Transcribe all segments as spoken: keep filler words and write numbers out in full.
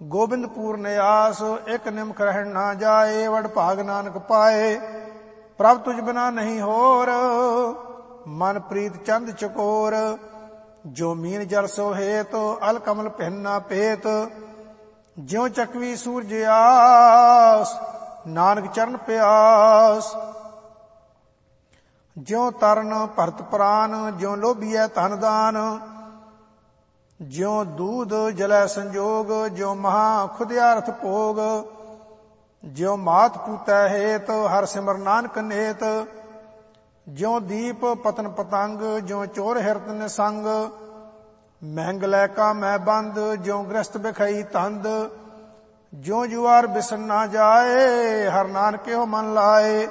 ਗੋਬਿੰਦ ਪੂਰਨ ਆਸ, ਇੱਕ ਨਿਮਖ ਰਹਿਣ ਨਾ ਜਾਏ। ਵਡ ਭਾਗ ਨਾਨਕ ਪਾਏ, ਪ੍ਰਭ ਤੁਝ ਬਿਨਾ ਨਹੀਂ ਹੋਰ। ਮਨ ਪ੍ਰੀਤ ਚੰਦ ਚਕੋਰ, ਜੋ ਮੀਨ ਜਲ ਸੋ ਹੇਤ। ਅਲ ਕਮਲ ਭਿੰਨ ਨਾ ਭੇਤ, ਜਿਉ ਚਕਵੀ ਸੂਰਜ ਆਸ। ਨਾਨਕ ਚਰਨ ਪਿਆਸ, ਜਿਉ ਤਰਨ ਭਰਤ ਪ੍ਰਾਨ। ਜਿਉ ਲੋਭੀਐ ਧਨ ਦਾਨ, ਜਿਉ ਦੂਧ ਜਲੈ ਸੰਜੋਗ। ਜਿਉ ਮਹਾ ਖੁਦਿਆਰਥ ਭੋਗ, ਜਿਉ ਮਾਤ ਪੂਤੈ ਹੇਤ। ਹਰ ਸਿਮਰ ਨਾਨਕ ਨੇਤ, ਜਿਉ ਦੀਪ ਪਤਨ ਪਤੰਗ। ਜਿਉ ਚੋਰ ਹਿਰਤ ਨਿਸੰਗ, ਮਹਿੰਗ ਲੈ ਕਾ ਮੈਂ ਬੰਦ। ਜਿਉ ਗ੍ਰਸਤ ਬਿਖਈ ਤੰਦ, ਜਿਉ ਜੁਆਰ ਬਿਸਨ ਨਾ ਜਾਏ। ਹਰ ਨਾਨਕ ਇਹੋ ਮਨ ਲਾਏ,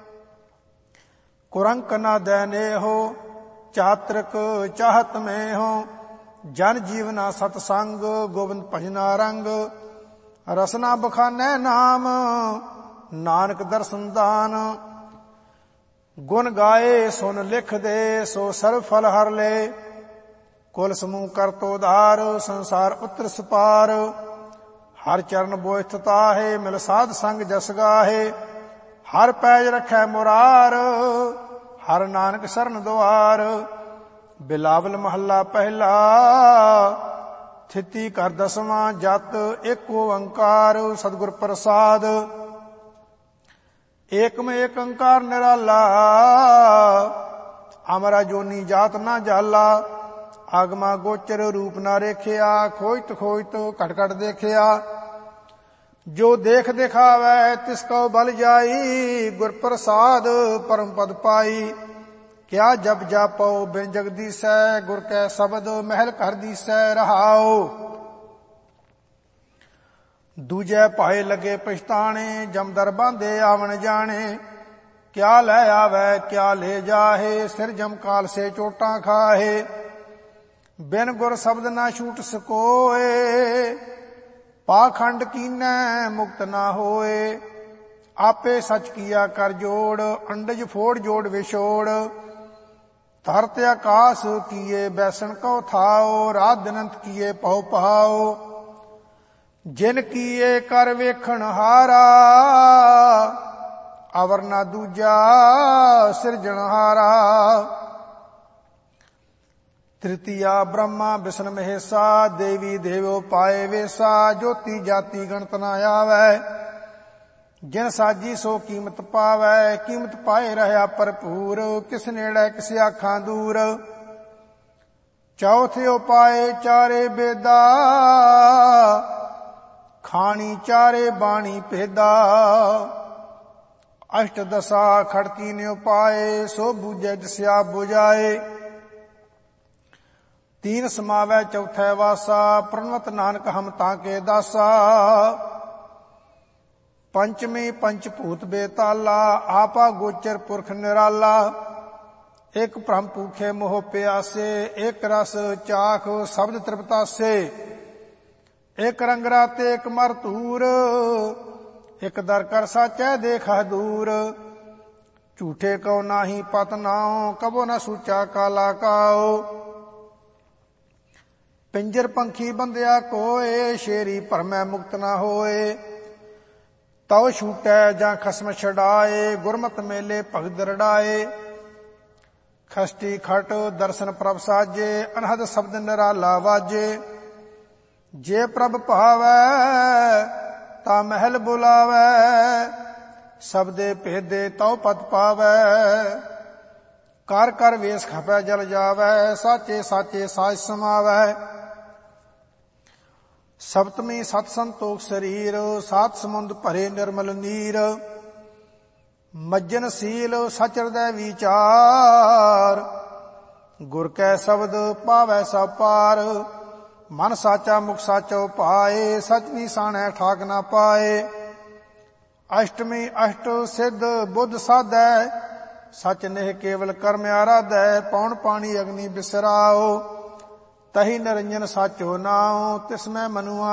ਕੁਰੰਕ ਨਾ ਦੈਨੇ ਹੋ। ਚਾਤ੍ਰਿਕ ਚਾਹਤ ਮੈਂ ਹੋ, ਜਨ ਜੀਵਨਾ ਸਤਸੰਗ। ਗੋਬਿੰਦ ਭਜਨਾ ਰੰਗ, ਰਸਨਾ ਬਖਾਨੈ ਨਾਮ। ਨਾਨਕ ਦਰਸ਼ਨ ਦਾਨ, ਗੁਣ ਗਾਏ ਸੁਨ ਲਿਖ ਦੇ। ਸੋ ਸਰਬ ਫਲ ਹਰ ਲੈ, ਕੁਲ ਸਮੂਹ ਕਰਤ ਉਧਾਰ। ਸੰਸਾਰ ਉਤਰ ਸਪਾਰ, ਹਰ ਚਰਨ ਬੋਇ ਤਾਹੇ। ਮਿਲ ਸਾਧ ਸੰਗ ਜਸ ਗਾਹੇ, ਹਰ ਪੈਜ ਰਖੈ ਮੁਰਾਰ। ਹਰ ਨਾਨਕ ਸਰਨ ਦੁਆਰ, ਬਿਲਾਵਲ ਮਹੱਲਾ ਪਹਿਲਾ। ਥਿਤੀ ਕਰ ਦਸਵਾਂ ਜਤ, ਏਕ ਓੰਕਾਰ ਸਤਿਗੁਰ ਪ੍ਰਸਾਦ। ਏਕਮ ਏਕ ਓੰਕਾਰ ਨਿਰਾਲਾ, ਅਮਰਾ ਜੋਨੀ ਜਾਤ ਨਾ ਜਾਲਾ। ਆਗਮਾ ਗੋਚਰ ਰੂਪ ਨਾ ਰੇਖਿਆ, ਖੋਜਤ ਖੋਜਤ ਘਟ ਘਟ ਦੇਖਿਆ। ਜੋ ਦੇਖ ਦਿਖਾਵੈ ਤਿਸ ਕਉ ਬਲ ਜਾਈ। ਗੁਰ ਪ੍ਰਸਾਦ ਪਰਮ ਪਦ ਪਾਈ, ਕਿਆ ਜਪ ਜਾਪਉ ਬਿਨ ਜਗਦੀਸੈ। ਗੁਰ ਕੈ ਸ਼ਬਦ ਮਹਿਲ ਘਰ ਦੀਸੈ ਰਹਾਉ। ਦੂਜੈ ਭਾਏ ਲਗੇ ਪਛਤਾਣੇ, ਜਮਦਰ ਬਾਂਧੇ ਆਵਣ ਜਾਣੇ। ਕਿਆ ਲੈ ਆਵੈ ਕਿਆ ਲੈ ਜਾਹੇ, ਸਿਰ ਜਮ ਕਾਲ ਸੇ ਚੋਟਾਂ ਖਾਹੇ। ਬਿਨ ਗੁਰ ਸ਼ਬਦ ਨਾ ਛੂਟ ਸਕੋਏ, ਪਾਖੰਡ ਕੀਨੈ ਮੁਕਤ ਨਾ ਹੋਏ। ਆਪੇ ਸਚ ਕੀਆ ਕਰ ਜੋੜ, ਅੰਡਜ ਫੋੜ ਜੋੜ ਵਿਛੋੜ। ਧਰਤ ਆਕਾਸ ਕੀਏ ਬੈਸਣ ਕਉ ਥਾਓ, ਰਾਤ ਦਿਨੰਤ ਕੀਏ ਪਉ ਪਹਾਓ। ਜਿਨ ਕੀਏ ਕਰ ਵੇਖਣ ਹਾਰਾ, ਅਵਰ ਨਾ ਦੂਜਾ ਸਿਰਜਣਹਾਰਾ। ਤ੍ਰਿਤੀਆ ਬ੍ਰਹਮਾ ਬਿਸ਼ਨ ਮਹੇਸ਼ਾ, ਦੇਵੀ ਦੇਵੋ ਪਾਏ ਵੇਸਾ। ਜੋਤੀ ਜਾਤੀ ਗਣਤ ਨਾ ਆਵੈ, ਜਿਨ ਸਾਜੀ ਸੋ ਕੀਮਤ ਪਾਵੈ। ਕੀਮਤ ਪਾਏ ਰਹਾ ਭਰਪੂਰ, ਕਿਸ ਨੇੜੇ ਕਿਸ ਆਖਾਂ ਦੂਰ। ਚੌਥੇ ਉਪਾਏ ਚਾਰੇ ਬੇਦਾ, ਖਾਣੀ ਚਾਰੇ ਬਾਣੀ ਭੇਦਾ। ਅਸ਼ਟ ਦਸਾ ਖੜਕੀ ਨੇ ਉਪਾਏ, ਸੋ ਬੂਝੈ ਜਿਸਿਆ ਬੁਝਾਏ। ਤੀਨ ਸਮਾਵੈ ਚੌਥੈ ਵਾਸਾ, ਪ੍ਰਣਵਤ ਨਾਨਕ ਹਮ ਤਾਕੇ ਦਾਸਾ। ਪੰਚਮੀ ਪੰਚ ਭੂਤ ਬੇਤਾਲਾ, ਆਪਾ ਗੋਚਰ ਪੁਰਖ ਨਿਰਾਲਾ। ਇਕ ਭ੍ਰਮ ਭੂਖੇ ਮੋਹ ਪਿਆਸੇ, ਇਕ ਰਸ ਚਾਖ ਸ਼ਬਦ ਤ੍ਰਿਪਤਾਸੇ। ਇਕ ਰੰਗ ਰਾਤੇ ਇਕ ਮਰ ਧੂਰ, ਇਕ ਦਰ ਕਰ ਸਾਚੈ ਦੇਖਾ ਦੂਰ। ਝੂਠੇ ਕਉ ਨਾਹੀ ਪਤ ਨਾਉ, ਕਬੋ ਨ ਸੂਚਾ ਕਾਲਾ ਕਾਉ। ਪਿੰਜਰ ਪੰਖੀ ਬੰਧਿਆ ਕੋਏ, ਸ਼ੇਰੀ ਭਰਮੈ ਮੁਕਤ ਨਾ ਹੋਏ। ਤਉ ਛੂਟੈ ਜਾਂ ਖਸਮ ਛਡਾਏ, ਗੁਰਮਤਿ ਮੇਲੇ ਭਗਤ ਰੜਾਏ। ਖਸਟੀ ਖਟ ਦਰਸ਼ਨ ਪ੍ਰਭ ਸਾਜੇ, ਅਨਹਦ ਸ਼ਬਦ ਨਿਰਾਲਾ ਵਾਜੇ। ਜੇ ਪ੍ਰਭ ਭਾਵੈ ਤਾ ਮਹਿਲ ਬੁਲਾਵੈ, ਸਬਦੇ ਭੇਦੇ ਤਉ ਪਤ ਪਾਵੈ। ਕਰ ਕਰ ਵੇਸ ਖਪੈ ਜਲ ਜਾਵੈ, ਸਾਚੇ ਸਾਚੇ ਸਾਜ ਸਮਾਵੈ। ਸਪਤਮੀ ਸਤ ਸੰਤੋਖ ਸਰੀਰ, ਸਾਤ ਸਮੁੰਦ ਭਰੇ ਨਿਰਮਲ ਨੀਰ। ਮੱਜਨ ਸੀਲ ਸਚ ਹਿਰਦੈ ਵਿਚਾਰ, ਗੁਰ ਕੈ ਸ਼ਬਦ ਪਾਵੈ ਸਭ ਪਾਰ। ਮਨ ਸਾਚਾ ਮੁਖ ਸਾਚੋ ਪਾਏ, ਸਚ ਨਿਸਾਣੈ ਠਾਕ ਨਾ ਪਾਏ। ਅਸ਼ਟਮੀ ਅਸ਼ਟ ਸਿੱਧ ਬੁੱਧ ਸਾਧੈ, ਸਚ ਨਿਹ ਕੇਵਲ ਕਰਮ ਆਰਾਧੈ। ਪੌਣ ਪਾਣੀ ਅਗਨੀ ਬਿਸਰਾਓ, ਤਹੀ ਨਿਰੰਜਨ ਸਾਚੋ ਨਾਉ, ਤਿਸ ਮੈਂ ਮਨੁਆ